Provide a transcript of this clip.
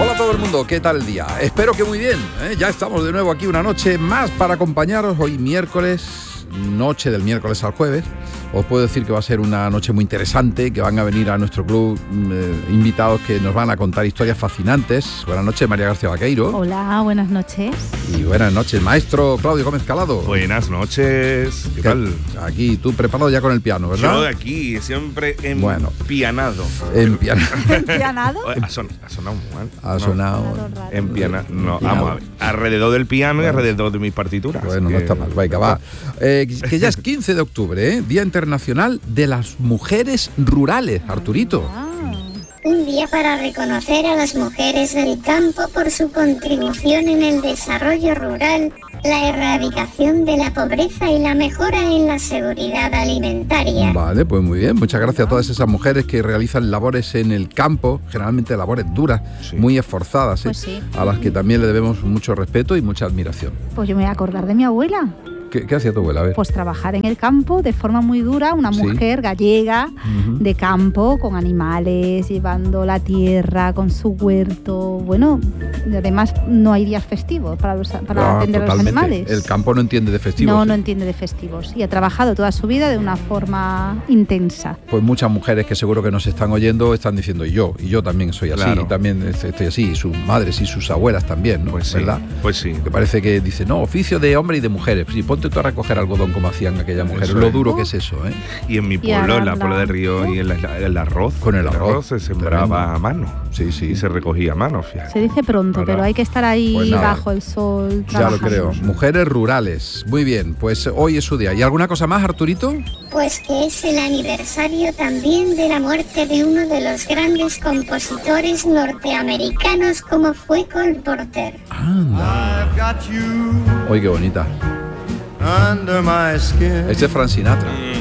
Hola a todo el mundo, ¿qué tal el día? Espero que muy bien, ¿eh? Ya estamos de nuevo aquí una noche más para acompañaros hoy miércoles, noche del miércoles al jueves. Os puedo decir que va a ser una noche muy interesante, que van a venir a nuestro club invitados que nos van a contar historias fascinantes. Buenas noches, María García Vaqueiro. Hola, buenas noches. Y buenas noches, maestro Claudio Gómez Calado. Buenas noches. ¿Qué tal? Aquí, tú preparado ya con el piano, ¿verdad? Yo de aquí, siempre empianado. ¿Empianado? Ha sonado muy mal. Ha sonado. Empianado. No, vamos a ver. Alrededor del piano y alrededor de mis partituras. Bueno, no está mal. Venga, va. Que ya es 15 de octubre, ¿eh? Día Internacional de las Mujeres Rurales, Arturito. Un día para reconocer a las mujeres del campo por su contribución en el desarrollo rural, la erradicación de la pobreza y la mejora en la seguridad alimentaria. Vale, pues muy bien. Muchas gracias a todas esas mujeres que realizan labores en el campo, generalmente labores duras, sí, muy esforzadas, ¿eh? Pues sí. A las que también le debemos mucho respeto y mucha admiración. Pues yo me voy a acordar de mi abuela. ¿Qué hacía tu abuela? A ver. Pues trabajar en el campo de forma muy dura, una mujer gallega de campo, con animales, llevando la tierra, con su huerto. Bueno, y además no hay días festivos para atender a los animales. El campo no entiende de festivos. No entiende de festivos. Y ha trabajado toda su vida de una forma intensa. Pues muchas mujeres que seguro que nos están oyendo están diciendo, y yo también soy así, claro. Y también estoy así, y sus madres y sus abuelas también, ¿no? Pues sí, ¿verdad? Pues sí. Que parece que dice, no, oficio de hombre y de mujeres. Sí, ponte tú a recoger algodón como hacían aquellas mujeres. Eso lo duro que es eso, ¿eh? Y en mi pueblo, en la Puebla del Río, y el arroz. Con el arroz se sembraba a mano. Sí, sí. Y se recogía a mano, fíjate. Se dice pronto, pero hay que estar ahí pues bajo el sol. Ya lo creo. Mujeres rurales. Muy bien, pues hoy es su día. ¿Y alguna cosa más, Arturito? Pues que es el aniversario también de la muerte de uno de los grandes compositores norteamericanos como fue Cole Porter. Oye, qué bonita. Este es Frank Sinatra.